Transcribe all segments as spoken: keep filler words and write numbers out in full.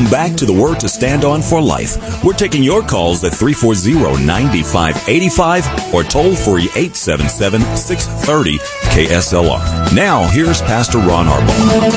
Welcome back to the Word to Stand On for Life. We're taking your calls at three four zero, nine five eight five or toll free eight seven seven, six three zero, K S L R. Now, here's Pastor Ron Arbaugh.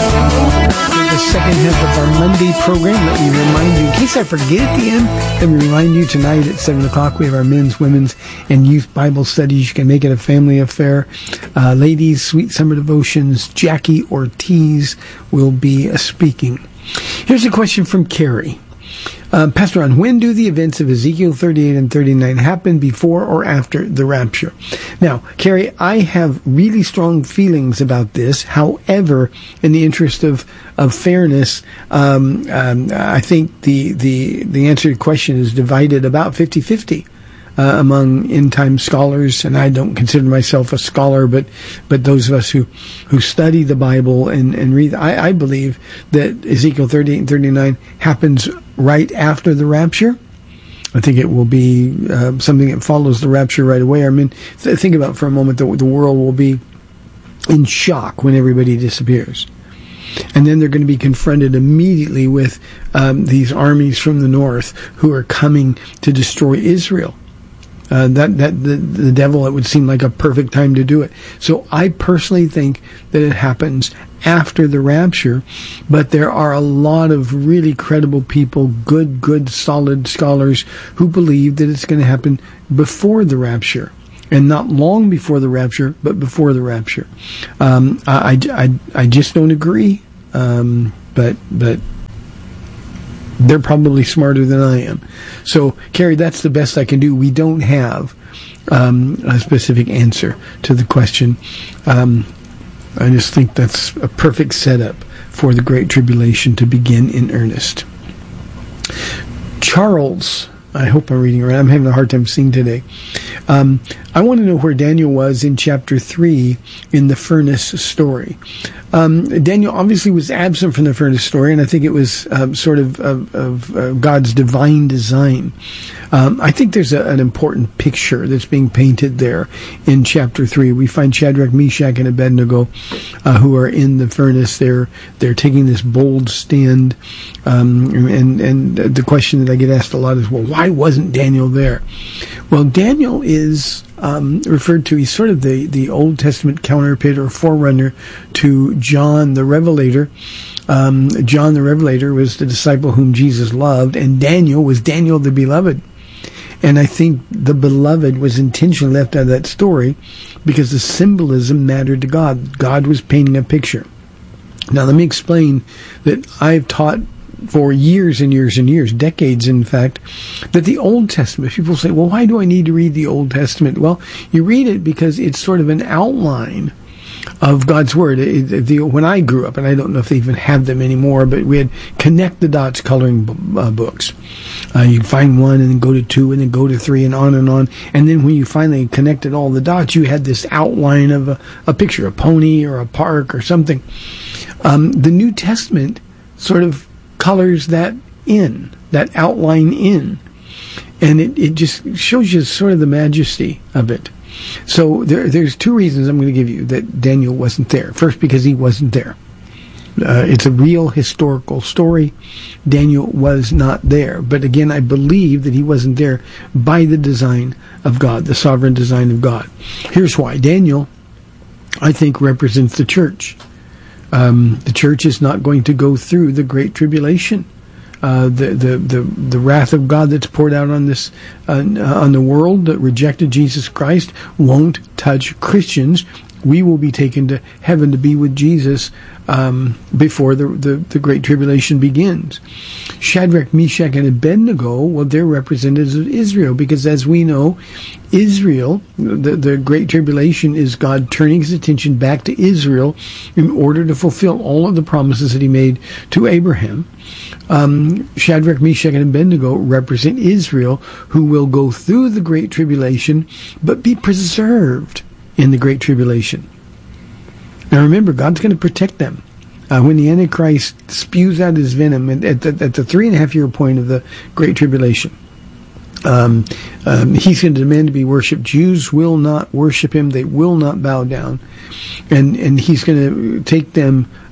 The second half of our Monday program, let me remind you, in case I forget at the end, let me remind you tonight at seven o'clock we have our men's, women's, and youth Bible studies. You can make it a family affair. Uh, ladies, Sweet Summer Devotions, Jackie Ortiz will be uh, speaking. Here's a question from Carrie. Uh, Pastor Ron, when do the events of Ezekiel thirty-eight and thirty-nine happen, before or after the rapture? Now, Carrie, I have really strong feelings about this. However, in the interest of, of fairness, um, um, I think the, the, the answer to your question is divided about fifty-fifty. Uh, among end-time scholars, and I don't consider myself a scholar, but but those of us who, who study the Bible and, and read, I, I believe that Ezekiel thirty-eight and thirty-nine happens right after the rapture. I think it will be uh, something that follows the rapture right away. I mean, th- think about for a moment that the world will be in shock when everybody disappears. And then they're going to be confronted immediately with um, these armies from the north who are coming to destroy Israel. Uh, that that the, the devil, it would seem like a perfect time to do it. So I personally think that it happens after the rapture, but there are a lot of really credible people, good, good, solid scholars who believe that it's going to happen before the rapture. And not long before the rapture, but before the rapture. Um, I, I, I, I just don't agree, um, but but they're probably smarter than I am. So, Carrie, that's the best I can do. We don't have um, a specific answer to the question. Um, I just think that's a perfect setup for the Great Tribulation to begin in earnest. Charles, I hope I'm reading it right. I'm having a hard time seeing today. Um, I want to know where Daniel was in chapter three in the furnace story. Um, Daniel obviously was absent from the furnace story, and I think it was um, sort of, of, of uh, God's divine design. Um, I think there's a, an important picture that's being painted there in chapter three. We find Shadrach, Meshach, and Abednego uh, who are in the furnace. They're they're taking this bold stand, um, and and the question that I get asked a lot is, well, why wasn't Daniel there? Well, Daniel is um, referred to, he's sort of the, the Old Testament counterfeit or forerunner to John the Revelator. Um, John the Revelator was the disciple whom Jesus loved, and Daniel was Daniel the Beloved. And I think the Beloved was intentionally left out of that story because the symbolism mattered to God. God was painting a picture. Now, let me explain that I've taught for years and years and years, decades in fact, that the Old Testament, people say, well, why do I need to read the Old Testament? Well, you read it because it's sort of an outline of God's Word. It, it, the, when I grew up, and I don't know if they even have them anymore, but we had connect the dots coloring uh, books. Uh, you'd find one and then go to two and then go to three and on and on. And then when you finally connected all the dots, you had this outline of a, a picture, a pony or a park or something. Um, the New Testament sort of colors that in, that outline in. And it, it just shows you sort of the majesty of it. So there, there's two reasons I'm going to give you that Daniel wasn't there. First, because he wasn't there. Uh, it's a real historical story. Daniel was not there. But again, I believe that he wasn't there by the design of God, the sovereign design of God. Here's why. Daniel, I think, represents the church. Um, the church is not going to go through the Great Tribulation. Uh, the, the, the, the wrath of God that's poured out on this, uh, on the world that rejected Jesus Christ won't touch Christians. We will be taken to heaven to be with Jesus um, before the, the, the Great Tribulation begins. Shadrach, Meshach, and Abednego, well, they're representatives of Israel, because as we know, Israel, the, the Great Tribulation is God turning his attention back to Israel in order to fulfill all of the promises that he made to Abraham. Um, Shadrach, Meshach, and Abednego represent Israel, who will go through the Great Tribulation, but be preserved in the Great Tribulation. Now remember, God's going to protect them. Uh, when the Antichrist spews out his venom at, at, the, at the three and a half year point of the Great Tribulation, um, um, he's going to demand to be worshipped. Jews will not worship him. They will not bow down. And, and he's going to take them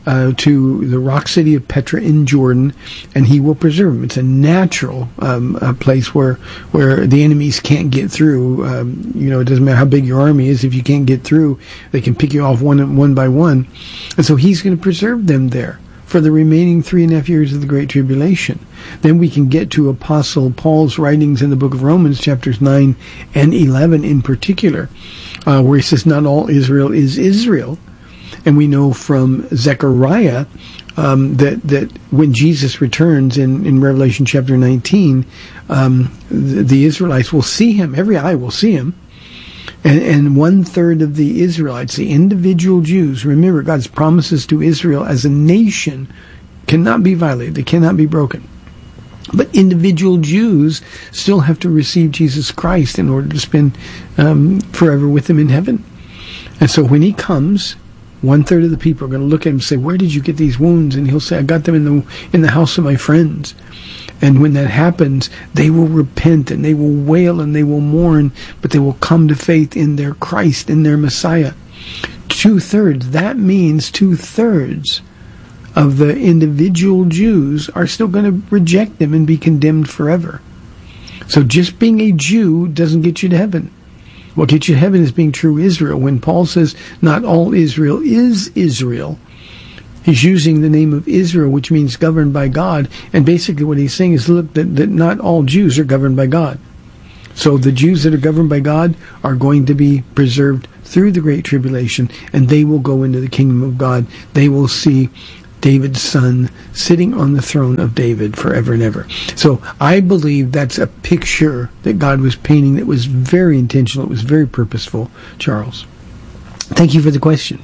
uh, to the rock city of Petra in Jordan, and he will preserve them. It's a natural um, a place where where the enemies can't get through. Um, you know, it doesn't matter how big your army is. If you can't get through, they can pick you off one one by one. And so he's going to preserve them there for the remaining three and a half years of the Great Tribulation. Then we can get to Apostle Paul's writings in the book of Romans, chapters nine and eleven in particular, uh, where he says, not all Israel is Israel. And we know from Zechariah um, that, that when Jesus returns in, in Revelation chapter nineteen, um, the, the Israelites will see him. Every eye will see him. And, and one-third of the Israelites, the individual Jews, remember, God's promises to Israel as a nation cannot be violated. They cannot be broken. But individual Jews still have to receive Jesus Christ in order to spend um, forever with him in heaven. And so when he comes, one-third of the people are going to look at him and say, where did you get these wounds? And he'll say, I got them in the in the house of my friends. And when that happens, they will repent and they will wail and they will mourn, but they will come to faith in their Christ, in their Messiah. Two-thirds, that means two-thirds of the individual Jews are still going to reject them and be condemned forever. So just being a Jew doesn't get you to heaven. What gets you to heaven is being true Israel. When Paul says not all Israel is Israel, he's using the name of Israel, which means governed by God. And basically what he's saying is, look, that, that not all Jews are governed by God. So the Jews that are governed by God are going to be preserved through the Great Tribulation, and they will go into the kingdom of God. They will see David's son sitting on the throne of David forever and ever. So I believe that's a picture that God was painting that was very intentional. It was very purposeful, Charles. Thank you for the question.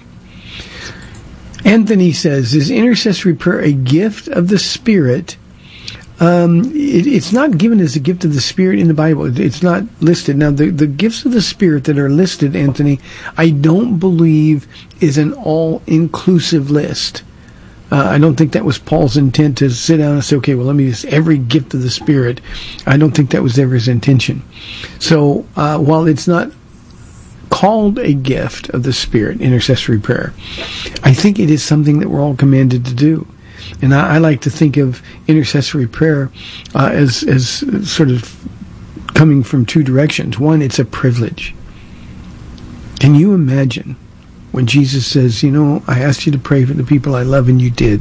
Anthony says, is intercessory prayer a gift of the Spirit? Um, it, it's not given as a gift of the Spirit in the Bible. It's not listed. Now, the, the gifts of the Spirit that are listed, Anthony, I don't believe is an all-inclusive list. Uh, I don't think that was Paul's intent to sit down and say, okay, well, let me just, every gift of the Spirit. I don't think that was ever his intention. So, uh, while it's not called a gift of the Spirit, intercessory prayer, I think it is something that we're all commanded to do. And I, I like to think of intercessory prayer uh, as, as sort of coming from two directions. One, it's a privilege. Can you imagine when Jesus says, you know, I asked you to pray for the people I love, and you did?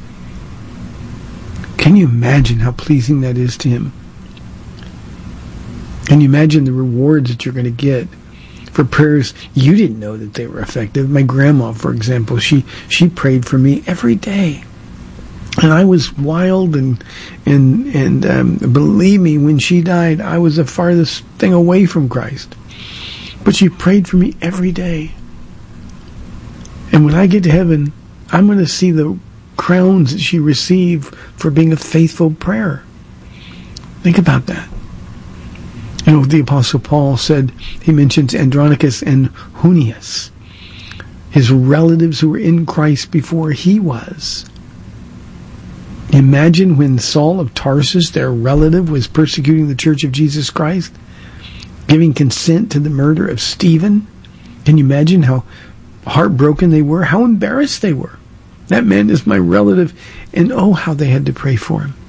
Can you imagine how pleasing that is to him? Can you imagine the rewards that you're going to get for prayers you didn't know that they were effective? My grandma, for example, she, she prayed for me every day. And I was wild, and and and um, believe me, when she died, I was the farthest thing away from Christ. But she prayed for me every day. And when I get to heaven, I'm going to see the crowns that she received for being a faithful prayer. Think about that. You know, the Apostle Paul said, he mentions Andronicus and Junias, his relatives who were in Christ before he was. Imagine when Saul of Tarsus, their relative, was persecuting the Church of Jesus Christ, giving consent to the murder of Stephen. Can you imagine how heartbroken they were, how embarrassed they were? That man is my relative, and oh, how they had to pray for him.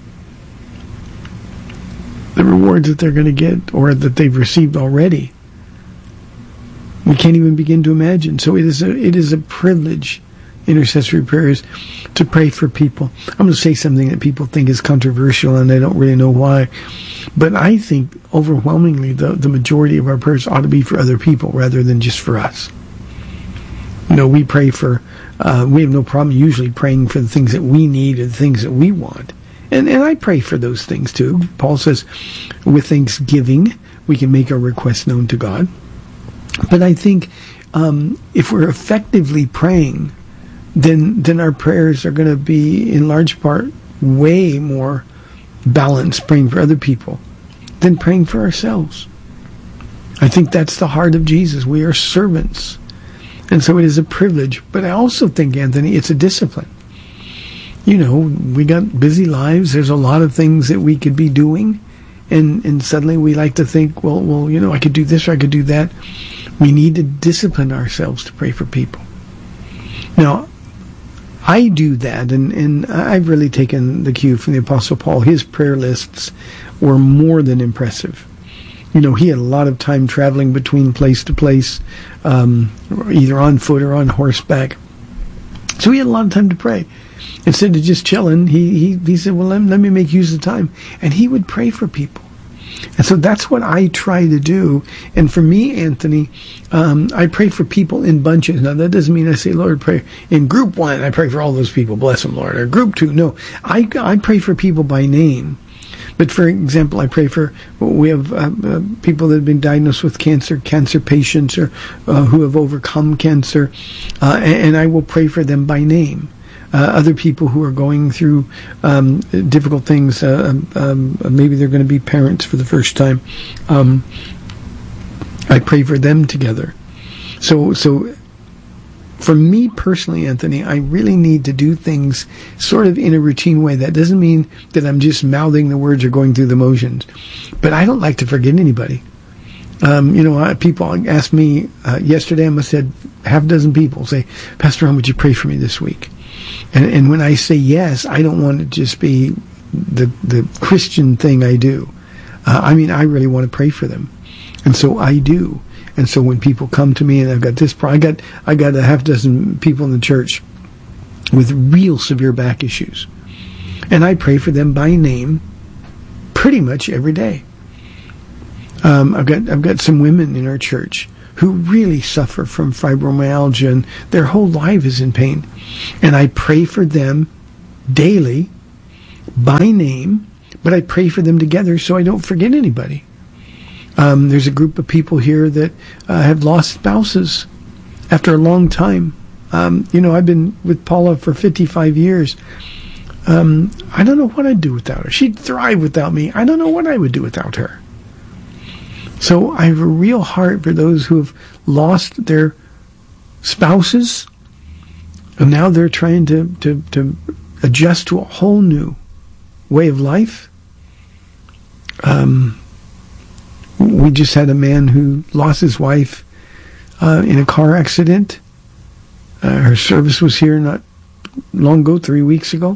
The rewards that they're going to get, or that they've received already, we can't even begin to imagine. So it is a it is a privilege, intercessory prayers, to pray for people. I'm going to say something that people think is controversial, and I don't really know why, but I think overwhelmingly the, the majority of our prayers ought to be for other people rather than just for us. You know, we pray for, uh, we have no problem usually praying for the things that we need or the things that we want. And and I pray for those things too. Paul says, with thanksgiving, we can make our requests known to God. But I think um, if we're effectively praying, then then our prayers are going to be, in large part, way more balanced praying for other people than praying for ourselves. I think that's the heart of Jesus. We are servants. And so it is a privilege. But I also think, Anthony, it's a discipline. You know, we got busy lives. There's a lot of things that we could be doing. And, and suddenly we like to think, well, well, you know, I could do this or I could do that. We need to discipline ourselves to pray for people. Now, I do that, and, and I've really taken the cue from the Apostle Paul. His prayer lists were more than impressive. You know, he had a lot of time traveling between place to place, um, either on foot or on horseback. So he had a lot of time to pray. Instead of just chilling, he, he, he said, well, let, let me make use of the time. And he would pray for people. And so that's what I try to do. And for me, Anthony, um, I pray for people in bunches. Now, that doesn't mean I say, Lord, pray in group one. I pray for all those people. Bless them, Lord. Or group two. No, I, I pray for people by name. But for example, I pray for, we have uh, uh, people that have been diagnosed with cancer, cancer patients, or uh, who have overcome cancer, uh, and, and I will pray for them by name. Uh, other people who are going through um, difficult things, uh, um, maybe they're going to be parents for the first time. Um, I pray for them together. So, so for me personally, Anthony, I really need to do things sort of in a routine way. That doesn't mean that I'm just mouthing the words or going through the motions. But I don't like to forget anybody. Um, you know, I, people asked me uh, yesterday, I must have had half a dozen people say, Pastor Ron, would you pray for me this week? And, and when I say yes, I don't want it to just be the the Christian thing I do. Uh, I mean, I really want to pray for them. And so I do. And so when people come to me and I've got this, pro- I got I got a half dozen people in the church with real severe back issues, and I pray for them by name, pretty much every day. Um, I've got I've got some women in our church who really suffer from fibromyalgia, and their whole life is in pain, and I pray for them daily by name, but I pray for them together so I don't forget anybody. Um, there's a group of people here that uh, have lost spouses after a long time. Um, you know, I've been with Paula for fifty-five years. Um, I don't know what I'd do without her. She'd thrive without me. I don't know what I would do without her. So I have a real heart for those who have lost their spouses, and now they're trying to, to, to adjust to a whole new way of life. Um... We just had a man who lost his wife uh, in a car accident. Uh, her service was here not long ago, three weeks ago.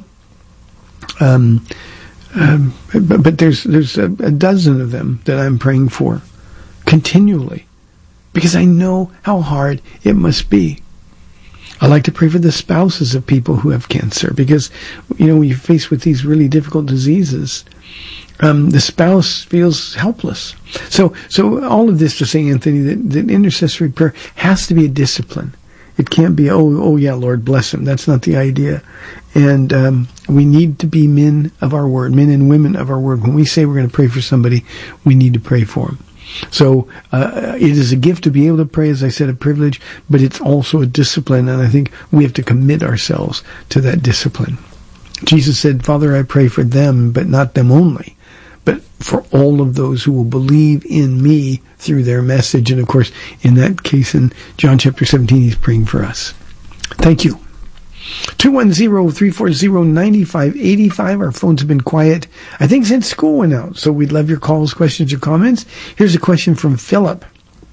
Um, um, but, but there's there's a, a dozen of them that I'm praying for continually, because I know how hard it must be. I like to pray for the spouses of people who have cancer, because, you know, when you're faced with these really difficult diseases, Um, the spouse feels helpless. So, so all of this to say, Anthony, that, that intercessory prayer has to be a discipline. It can't be, oh, oh yeah, Lord, bless him. That's not the idea. And um, we need to be men of our word, men and women of our word. When we say we're going to pray for somebody, we need to pray for them. So uh, it is a gift to be able to pray, as I said, a privilege, but it's also a discipline, and I think we have to commit ourselves to that discipline. Jesus said, Father, I pray for them, but not them only, but for all of those who will believe in me through their message. And of course, in that case, in John chapter seventeen, he's praying for us. Thank you. two one zero, three four zero, nine five eight five. Our phones have been quiet, I think, since school went out. So we'd love your calls, questions, or comments. Here's a question from Philip.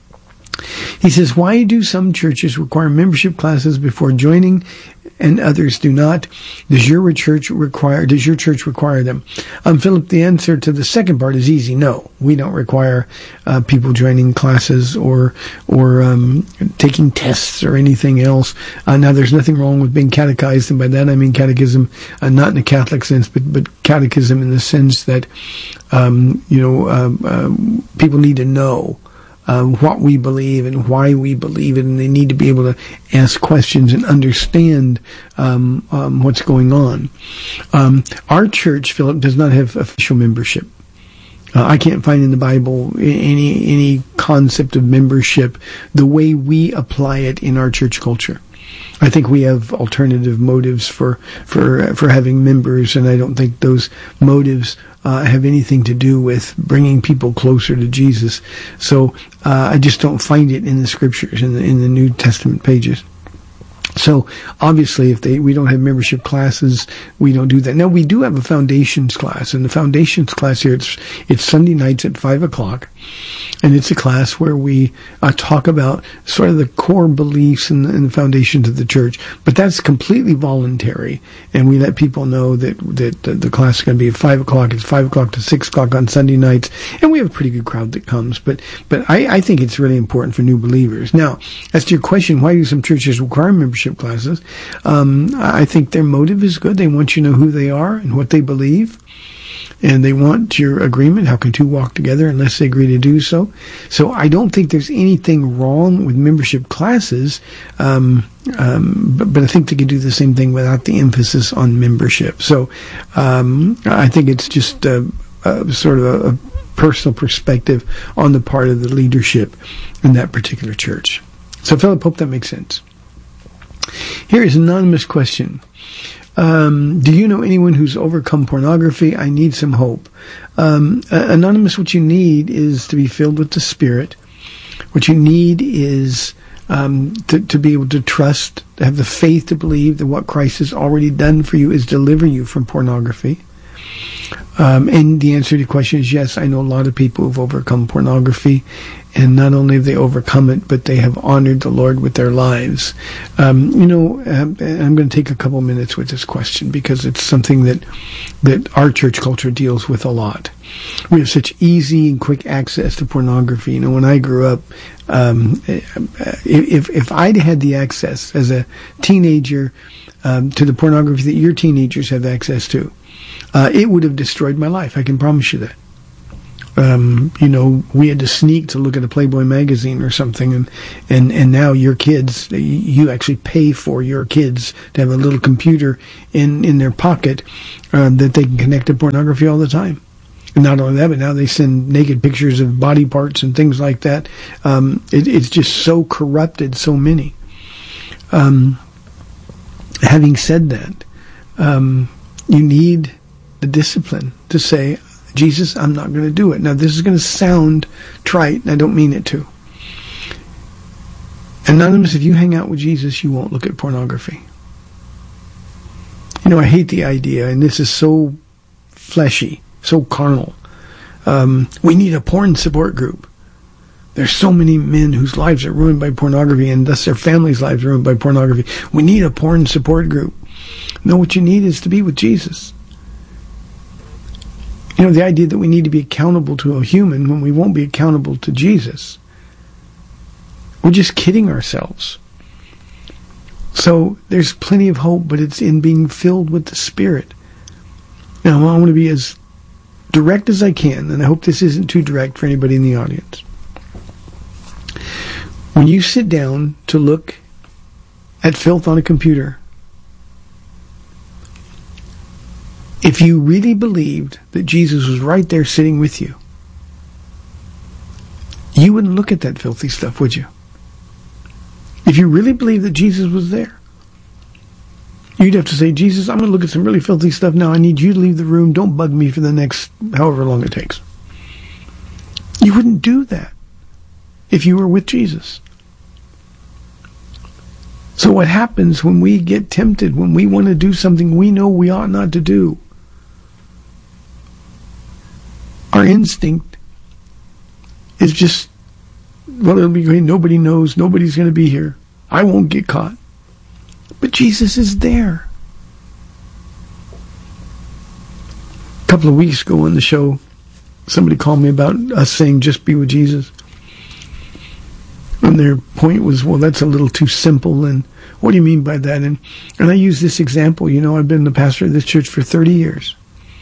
He says, why do some churches require membership classes before joining and others do not? Does your church require, does your church require them? Um, Philip, the answer to the second part is easy. No, we don't require uh, people joining classes or, or um, taking tests or anything else. Uh, now, there's nothing wrong with being catechized, and by that I mean catechism, uh, not in a Catholic sense, but, but catechism in the sense that, um, you know, uh, uh, people need to know Uh, what we believe and why we believe it, and they need to be able to ask questions and understand um, um, what's going on. Um, our church, Philip, does not have official membership. Uh, I can't find in the Bible any any concept of membership the way we apply it in our church culture. I think we have alternative motives for for for having members, and I don't think those motives uh, have anything to do with bringing people closer to Jesus. So uh, I just don't find it in the scriptures, in the in the New Testament pages. So obviously, if they we don't have membership classes, we don't do that. Now we do have a foundations class, and the foundations class here it's it's Sunday nights at five o'clock. And it's a class where we uh, talk about sort of the core beliefs and the, and the foundations of the church. But that's completely voluntary. And we let people know that, that the, the class is going to be at five o'clock. It's five o'clock to six o'clock on Sunday nights. And we have a pretty good crowd that comes. But but I, I think it's really important for new believers. Now, as to your question, why do some churches require membership classes? Um, I think their motive is good. They want you to know who they are and what they believe. And they want your agreement. How can two walk together unless they agree to do so? So I don't think there's anything wrong with membership classes, um, um, but, but I think they can do the same thing without the emphasis on membership. So um, I think it's just a, a sort of a, a personal perspective on the part of the leadership in that particular church. So Philip, hope that makes sense. Here is an anonymous question. Um, do you know anyone who's overcome pornography? I need some hope. Um, uh, Anonymous, what you need is to be filled with the Spirit. What you need is um, to, to be able to trust, to have the faith to believe that what Christ has already done for you is deliver you from pornography. Um, and the answer to your question is yes. I know a lot of people who've overcome pornography, and not only have they overcome it, but they have honored the Lord with their lives. Um, you know, I'm going to take a couple minutes with this question because it's something that that our church culture deals with a lot. We have such easy and quick access to pornography. You know, when I grew up, um, if if I'd had the access as a teenager um, to the pornography that your teenagers have access to, uh, it would have destroyed my life. I can promise you that. Um, you know, we had to sneak to look at a Playboy magazine or something, and, and, and now your kids, you actually pay for your kids to have a little computer in, in their pocket um, that they can connect to pornography all the time. And not only that, but now they send naked pictures of body parts and things like that. Um, it, it's just so corrupted so many. Um, having said that, um, you need the discipline to say, Jesus, I'm not going to do it. Now, this is going to sound trite, and I don't mean it to. Anonymous, if you hang out with Jesus, you won't look at pornography. You know, I hate the idea, and this is so fleshy, so carnal. Um, we need a porn support group. There's so many men whose lives are ruined by pornography, and thus their families' lives are ruined by pornography. We need a porn support group. No, what you need is to be with Jesus. You know, the idea that we need to be accountable to a human when we won't be accountable to Jesus. We're just kidding ourselves. So there's plenty of hope, but it's in being filled with the Spirit. Now, I want to be as direct as I can, and I hope this isn't too direct for anybody in the audience. When you sit down to look at filth on a computer, if you really believed that Jesus was right there sitting with you, you wouldn't look at that filthy stuff, would you? If you really believed that Jesus was there, you'd have to say, Jesus, I'm going to look at some really filthy stuff now. I need you to leave the room. Don't bug me for the next however long it takes. You wouldn't do that if you were with Jesus. So what happens when we get tempted, when we want to do something we know we ought not to do? Our instinct is just, well, it'll be great. Nobody knows. Nobody's going to be here. I won't get caught. But Jesus is there. A couple of weeks ago on the show, somebody called me about us saying, just be with Jesus. And their point was, well, that's a little too simple. And what do you mean by that? And, and I use this example. You know, I've been the pastor of this church for thirty years.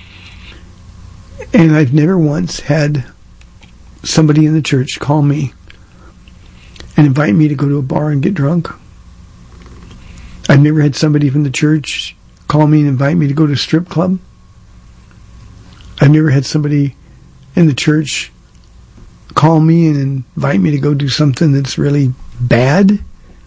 And I've never once had somebody in the church call me and invite me to go to a bar and get drunk. I've never had somebody from the church call me and invite me to go to a strip club. I've never had somebody in the church call me and invite me to go do something that's really bad.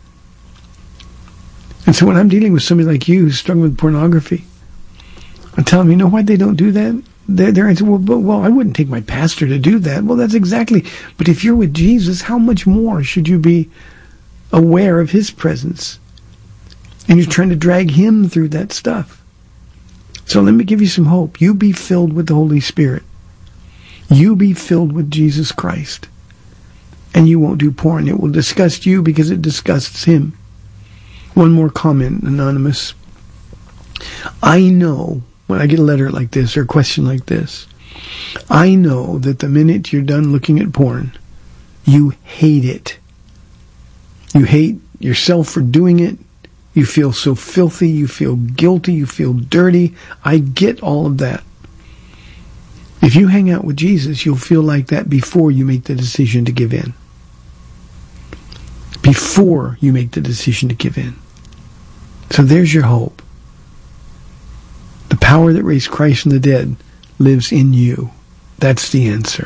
And so when I'm dealing with somebody like you who's struggling with pornography, I tell them, you know why they don't do that? They're, they're answering, well, but, well, I wouldn't take my pastor to do that. Well, that's exactly. But if you're with Jesus, how much more should you be aware of his presence? And you're trying to drag him through that stuff. So let me give you some hope. You be filled with the Holy Spirit. You be filled with Jesus Christ, and you won't do porn. It will disgust you because it disgusts him. One more comment, Anonymous. I know, when I get a letter like this or a question like this, I know that the minute you're done looking at porn, you hate it. You hate yourself for doing it. You feel so filthy. You feel guilty. You feel dirty. I get all of that. If you hang out with Jesus, you'll feel like that before you make the decision to give in. Before you make the decision to give in. So there's your hope. The power that raised Christ from the dead lives in you. That's the answer.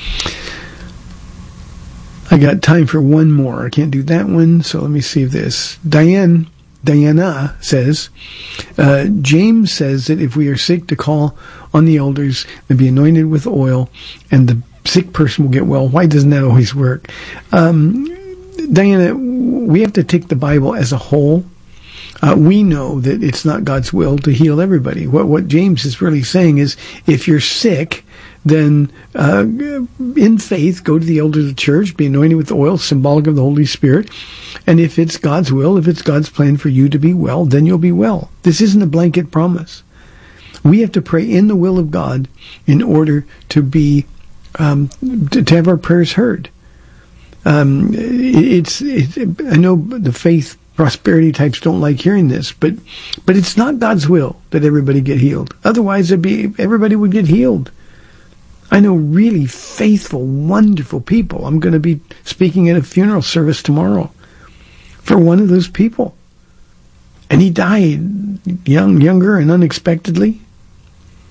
I got time for one more. I can't do that one, so let me see if this. Diane, Diana says, uh, James says that if we are sick, to call on the elders and be anointed with oil, and the sick person will get well. Why doesn't that always work? Um, Diana, we have to take the Bible as a whole. Uh, we know that it's not God's will to heal everybody. What what James is really saying is, if you're sick, then uh, in faith, go to the elders of the church, be anointed with oil, symbolic of the Holy Spirit. And if it's God's will, if it's God's plan for you to be well, then you'll be well. This isn't a blanket promise. We have to pray in the will of God in order to be um, to, to have our prayers heard. Um, it's, it's I know the faith prosperity types don't like hearing this, but but it's not God's will that everybody get healed. Otherwise, it'd be everybody would get healed. I know really faithful, wonderful people. I'm going to be speaking at a funeral service tomorrow for one of those people. And he died young, younger and unexpectedly.